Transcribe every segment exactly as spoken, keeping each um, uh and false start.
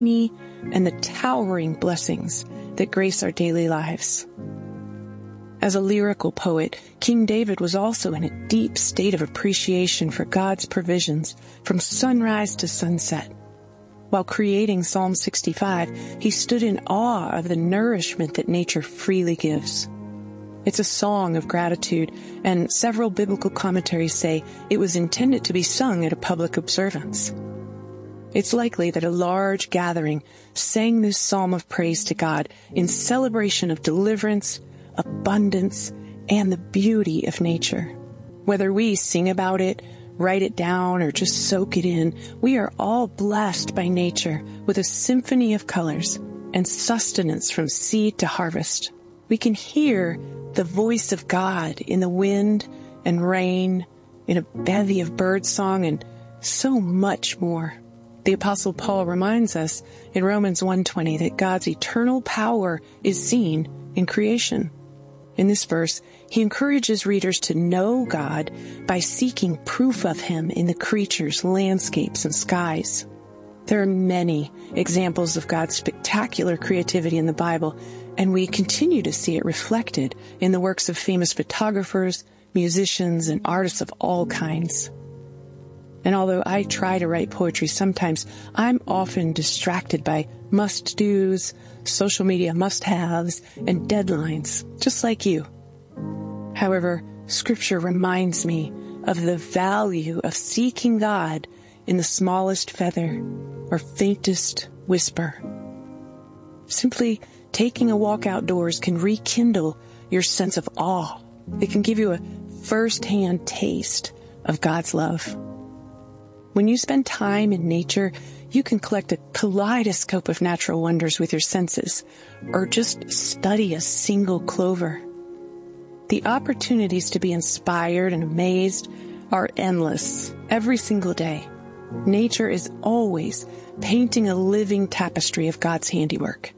me and the towering blessings that grace our daily lives. As a lyrical poet, King David was also in a deep state of appreciation for God's provisions from sunrise to sunset. While creating Psalm sixty-five, he stood in awe of the nourishment that nature freely gives. It's a song of gratitude, and several biblical commentaries say it was intended to be sung at a public observance. It's likely that a large gathering sang this psalm of praise to God in celebration of deliverance, abundance, and the beauty of nature. Whether we sing about it, write it down, or just soak it in, we are all blessed by nature with a symphony of colors and sustenance from seed to harvest. We can hear the voice of God in the wind and rain, in a bevy of birdsong, and so much more. The Apostle Paul reminds us in Romans one twenty that God's eternal power is seen in creation. In this verse, he encourages readers to know God by seeking proof of him in the creatures, landscapes, and skies. There are many examples of God's spectacular creativity in the Bible, and we continue to see it reflected in the works of famous photographers, musicians, and artists of all kinds. And although I try to write poetry, sometimes I'm often distracted by must-dos, social media must-haves, and deadlines, just like you. However, Scripture reminds me of the value of seeking God in the smallest feather or faintest whisper. Simply taking a walk outdoors can rekindle your sense of awe. It can give you a first-hand taste of God's love. When you spend time in nature, you can collect a kaleidoscope of natural wonders with your senses, or just study a single clover. The opportunities to be inspired and amazed are endless every single day. Nature is always painting a living tapestry of God's handiwork.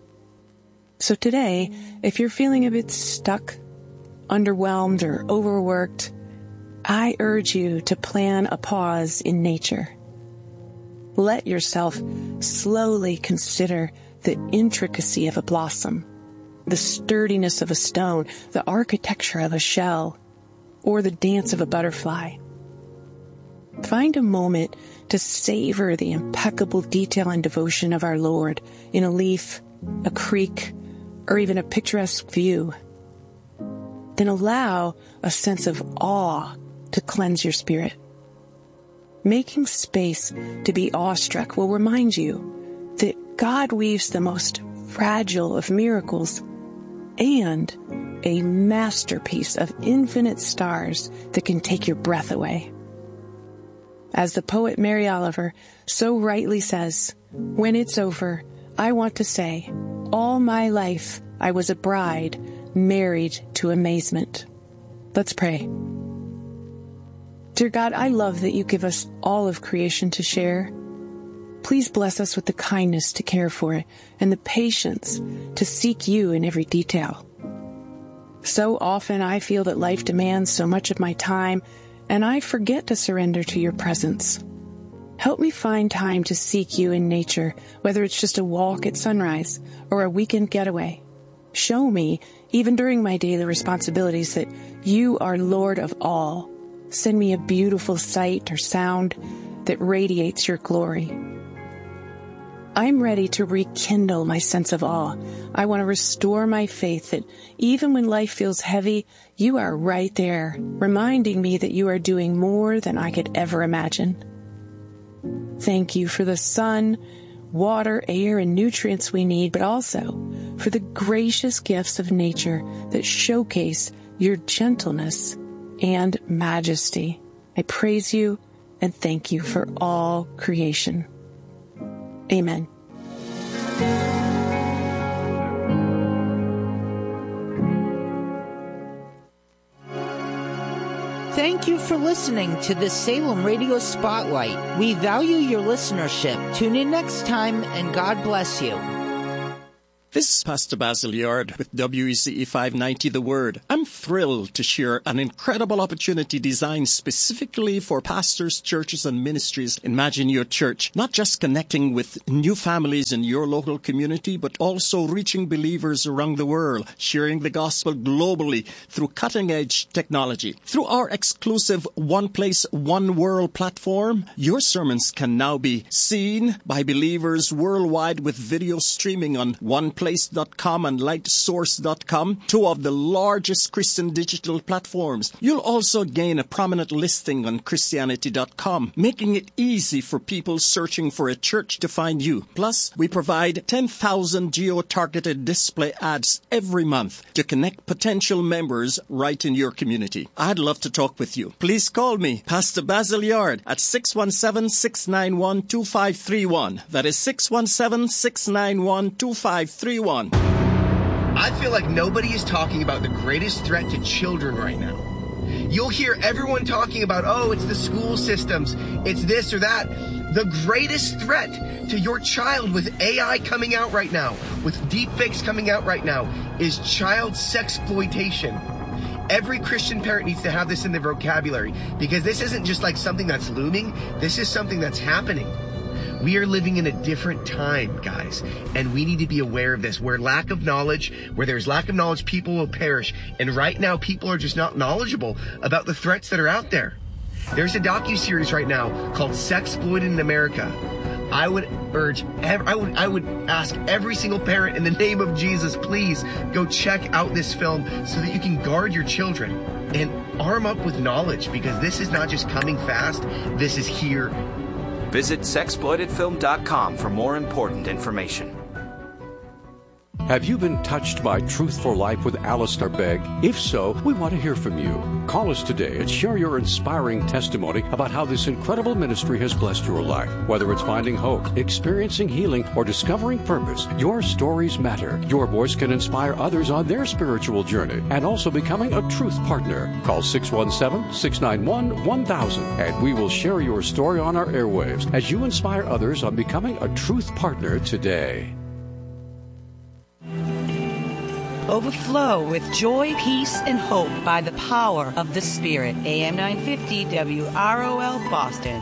So today, if you're feeling a bit stuck, underwhelmed, or overworked, I urge you to plan a pause in nature. Let yourself slowly consider the intricacy of a blossom, the sturdiness of a stone, the architecture of a shell, or the dance of a butterfly. Find a moment to savor the impeccable detail and devotion of our Lord in a leaf, a creek, or even a picturesque view. Then allow a sense of awe to cleanse your spirit. Making space to be awestruck will remind you that God weaves the most fragile of miracles and a masterpiece of infinite stars that can take your breath away. As the poet Mary Oliver so rightly says, "When it's over, I want to say, all my life I was a bride married to amazement." Let's pray. Dear God, I love that you give us all of creation to share. Please bless us with the kindness to care for it and the patience to seek you in every detail. So often I feel that life demands so much of my time, and I forget to surrender to your presence. Help me find time to seek you in nature, whether it's just a walk at sunrise or a weekend getaway. Show me, even during my daily responsibilities, that you are Lord of all. Send me a beautiful sight or sound that radiates your glory. I'm ready to rekindle my sense of awe. I want to restore my faith that even when life feels heavy, you are right there, reminding me that you are doing more than I could ever imagine. Thank you for the sun, water, air, and nutrients we need, but also for the gracious gifts of nature that showcase your gentleness and majesty. I praise you and thank you for all creation. Amen. Thank you for listening to the Salem Radio Spotlight. We value your listenership. Tune in next time, and God bless you. This is Pastor Basil Yard with W E C E five ninety The Word. I'm thrilled to share an incredible opportunity designed specifically for pastors, churches, and ministries. Imagine your church not just connecting with new families in your local community, but also reaching believers around the world, sharing the gospel globally through cutting-edge technology. Through our exclusive One Place, One World platform, your sermons can now be seen by believers worldwide with video streaming on one place dot com and light source dot com, two of the largest Christian digital platforms. You'll also gain a prominent listing on Christianity dot com, making it easy for people searching for a church to find you. Plus, we provide ten thousand geo-targeted display ads every month to connect potential members right in your community. I'd love to talk with you. Please call me, Pastor Basil Yard, at six one seven, six nine one, two five three one. That is six one seven, six nine one, two five three one. I feel like nobody is talking about the greatest threat to children right now. You'll hear everyone talking about, oh, it's the school systems, it's this or that. The greatest threat to your child with A I coming out right now, with deepfakes coming out right now, is child sexploitation. Every Christian parent needs to have this in their vocabulary, because this isn't just like something that's looming, this is something that's happening. We are living in a different time, guys, and we need to be aware of this. Where lack of knowledge, where there's lack of knowledge, people will perish. And right now, people are just not knowledgeable about the threats that are out there. There's a docuseries right now called Sexploited in America. I would urge, I would, I would ask every single parent in the name of Jesus, please go check out this film so that you can guard your children and arm up with knowledge, because this is not just coming fast, this is here. Visit sexploited film dot com for more important information. Have you been touched by Truth for Life with Alistair Begg? If so, we want to hear from you. Call us today and share your inspiring testimony about how this incredible ministry has blessed your life. Whether it's finding hope, experiencing healing, or discovering purpose, your stories matter. Your voice can inspire others on their spiritual journey and also becoming a truth partner. Call six one seven, six nine one, one thousand and we will share your story on our airwaves as you inspire others on becoming a truth partner today. Overflow with joy, peace, and hope by the power of the Spirit. A M nine fifty W R O L Boston.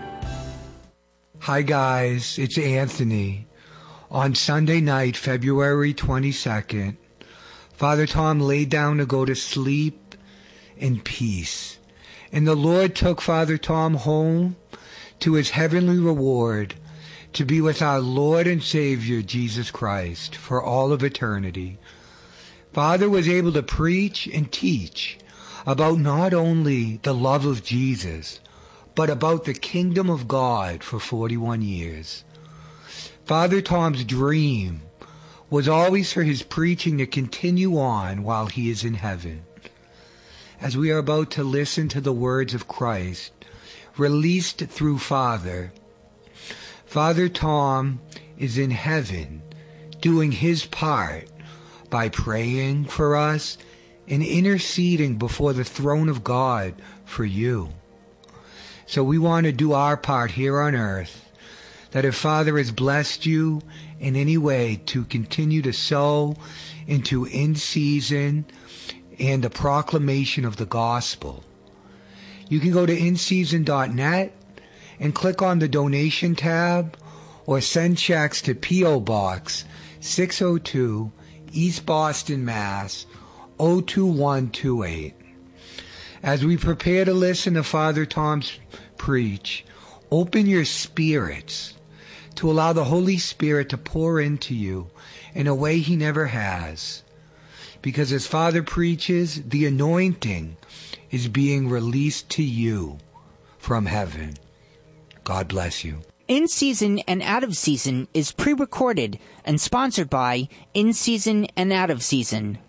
Hi guys, it's Anthony. On Sunday night, February twenty-second, Father Tom laid down to go to sleep in peace. And the Lord took Father Tom home to his heavenly reward to be with our Lord and Savior, Jesus Christ, for all of eternity. Father was able to preach and teach about not only the love of Jesus, but about the kingdom of God for forty-one years. Father Tom's dream was always for his preaching to continue on while he is in heaven. As we are about to listen to the words of Christ, released through Father, Father Tom is in heaven doing his part by praying for us and interceding before the throne of God for you. So we want to do our part here on earth, that if Father has blessed you in any way to continue to sow into in season and the proclamation of the gospel, you can go to in season dot net and click on the donation tab, or send checks to P O Box six oh two, East Boston, Mass. oh two one two eight. As we prepare to listen to Father Tom's preach, open your spirits to allow the Holy Spirit to pour into you in a way he never has. Because as Father preaches, the anointing is being released to you from heaven. God bless you. In Season and Out of Season is pre-recorded and sponsored by In Season and Out of Season,